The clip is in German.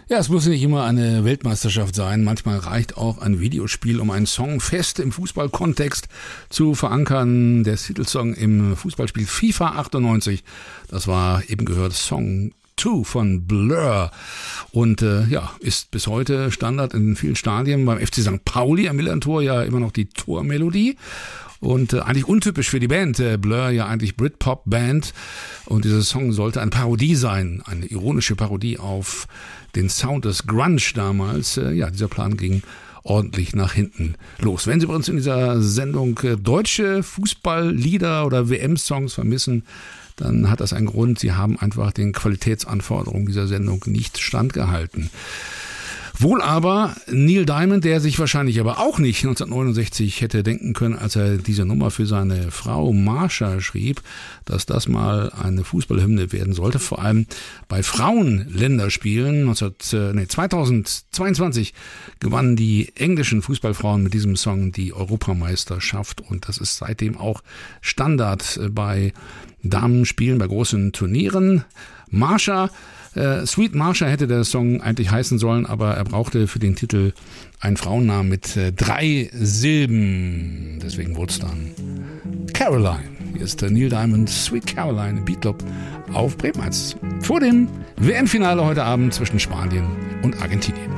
Ja, es muss nicht immer eine Weltmeisterschaft sein. Manchmal reicht auch ein Videospiel, um einen Song fest im Fußballkontext zu verankern. Der Titelsong im Fußballspiel FIFA 98, das war eben gehört Song 2 von Blur und ist bis heute Standard in vielen Stadien. Beim FC St. Pauli am Millerntor ja immer noch die Tormelodie. Und eigentlich untypisch für die Band, Blur ja eigentlich Britpop-Band. Und dieser Song sollte eine Parodie sein, eine ironische Parodie auf den Sound des Grunge damals. Dieser Plan ging ordentlich nach hinten los. Wenn Sie bei uns in dieser Sendung deutsche Fußballlieder oder WM-Songs vermissen, dann hat das einen Grund. Sie haben einfach den Qualitätsanforderungen dieser Sendung nicht standgehalten. Wohl aber Neil Diamond, der sich wahrscheinlich aber auch nicht 1969 hätte denken können, als er diese Nummer für seine Frau Marsha schrieb, dass das mal eine Fußballhymne werden sollte. Vor allem bei Frauenländerspielen 2022 gewannen die englischen Fußballfrauen mit diesem Song die Europameisterschaft. Und das ist seitdem auch Standard bei Damenspielen, bei großen Turnieren. Marsha, Sweet Marsha hätte der Song eigentlich heißen sollen, aber er brauchte für den Titel einen Frauennamen mit 3 Silben. Deswegen wurde es dann Caroline. Hier ist der Neil Diamond Sweet Caroline im Beat Club auf Bremen 1. Vor dem WM-Finale heute Abend zwischen Spanien und Argentinien.